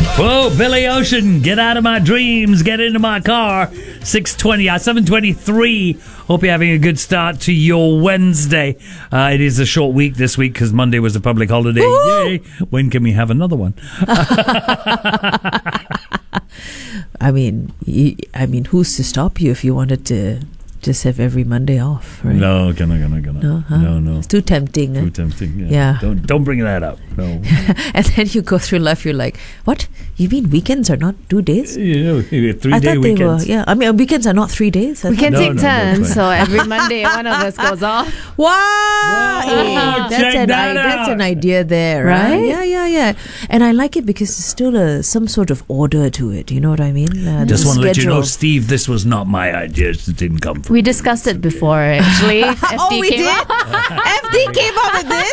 Whoa, Billy Ocean, get out of my dreams, get into my car. 7:23. Hope you're having a good start to your Wednesday. It is a short week this week because Monday was a public holiday. Woo! Yay! When can we have another one? I mean, who's to stop you if you wanted to just have every Monday off, right? No, gonna. No, huh? No. It's too tempting. Too tempting. Yeah. Don't bring that up. No. And then you go through life, you're like, what? You mean weekends are not 2 days? You know, 3-day I thought weekends. they were. Yeah, I mean, weekends are not 3 days. We can No, take no, turns, that's so every Monday one of us goes off. Wow! Wow, check that That's out. an idea there, right? Right? Yeah. And I like it because there's still some sort of order to it. You know what I mean? Just want to let you know, schedule. Steve, this was not my idea. It didn't come from We discussed it before, actually. FD We came did? up. FD came up with this?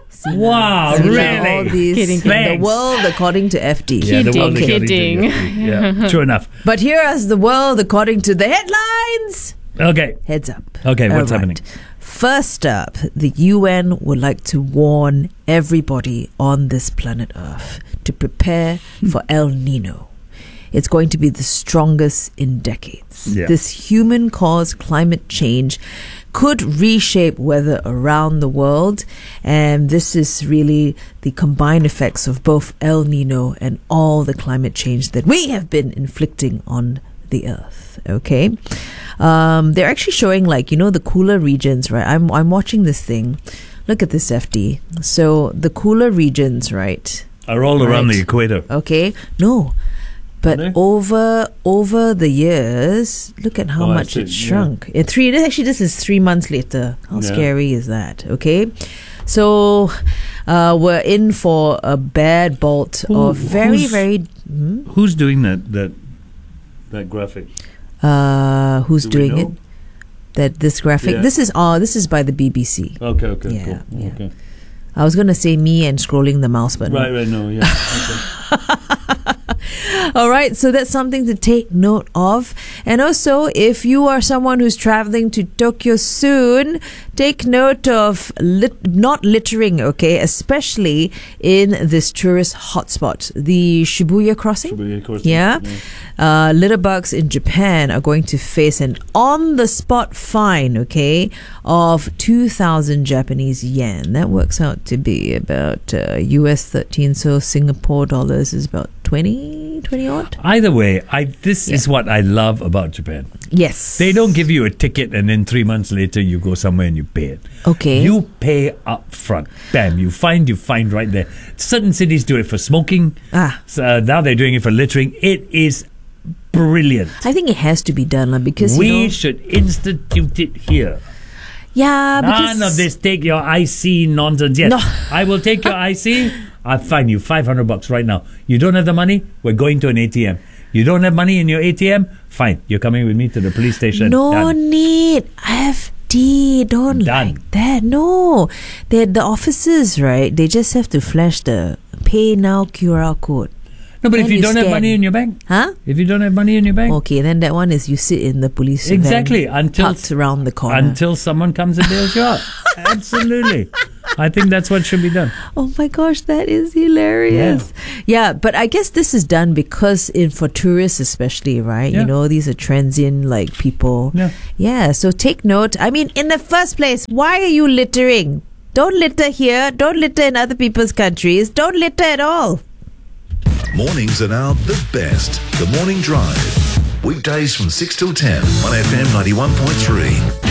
Wow, See, really? all these Kidding. in the Thanks. world according to FD. Yeah, the world Kidding, according to kidding. FD. Yeah, true enough. But here is the world according to the headlines. Okay. Heads up. Okay, what's All right. happening? First up, the UN would like to warn everybody on this planet Earth to prepare for El Nino. It's going to be the strongest in decades. Yeah. This human-caused climate change could reshape weather around the world, and this is really the combined effects of both El Nino and all the climate change that we have been inflicting on the earth. Okay, they're actually showing, like, you know, the cooler regions, right? I'm watching this thing. Look at this, FD. So the cooler regions, right? Are all around Right. the equator. Okay, no. But Are they? over the years, look at how Oh, I much see, it shrunk. This is 3 months later. How Yeah. scary is that? Okay, so we're in for a bad bolt of who's- very. Who's doing that graphic? Who's Do we doing know? it? This graphic. Yeah. This is by the BBC. Okay, Yeah, cool. yeah. Okay. I was gonna say me and scrolling the mouse, but no. Right, no, yeah. Okay. All right, so that's something to take note of. And also, if you are someone who's traveling to Tokyo soon, take note of not littering, okay? Especially in this tourist hotspot, the Shibuya crossing. Shibuya crossing, Yeah. Litterbugs in Japan are going to face an on-the-spot fine, okay, of 2,000 Japanese yen. That works out to be about US 13, so Singapore dollars is about 20 odd. Either way, this is what I love about Japan. Yes. They don't give you a ticket and then 3 months later you go somewhere and you pay it. Okay. You pay up front. Bam, you find right there. Certain cities do it for smoking. So now they're doing it for littering. It is brilliant. I think it has to be done because We should institute it here. yeah, because None of this take your IC nonsense. Yes, No. I will take your IC. I'll fine you $500 right now. You don't have the money? We're going to an ATM. You don't have money in your ATM? Fine. You're coming with me to the police station. no Done. need FD. Don't Done. like that. No, they're the officers, right? They just have to flash the Pay Now QR code. No, but if Then you you don't have scan. money in your bank, Huh? if you don't have money in your bank, Okay, then that one is you sit in the police van exactly parked around the corner. until someone comes and bails you out. Absolutely. I think that's what should be done. Oh my gosh, that is hilarious. Yeah, but I guess this is done because for tourists especially, right? Yeah. You know, these are transient like people. Yeah. Yeah, so take note. I mean, in the first place, why are you littering? Don't litter here. Don't litter in other people's countries. Don't litter at all. Mornings are now the best. The Morning Drive. Weekdays from 6 till 10 on FM 91.3.